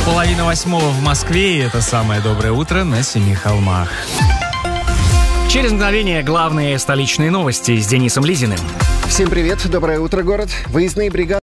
7:30 в Москве, и это самое доброе утро на Семи холмах. Через мгновение главные столичные новости с Денисом Лизиным. Всем привет, доброе утро, город. Выездные бригады